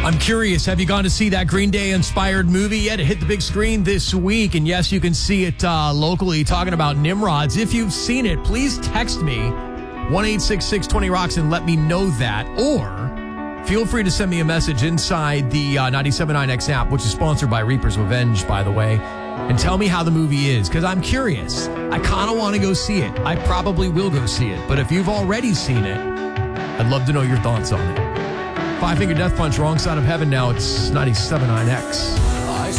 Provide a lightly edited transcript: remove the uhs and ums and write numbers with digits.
I'm curious, have you gone to see that Green Day-inspired movie yet? It hit the big screen this week, and yes, you can see it locally, talking about Nimrods. If you've seen it, please text me, 1-866-20-ROCKS, and let me know that. Or feel free to send me a message inside the 97.9X app, which is sponsored by Reaper's Revenge, by the way, and tell me how the movie is, because I'm curious. I kind of want to go see it. I probably will go see it, but if you've already seen it, I'd love to know your thoughts on it. Five Finger Death Punch, Wrong Side of Heaven now. It's 97.9X.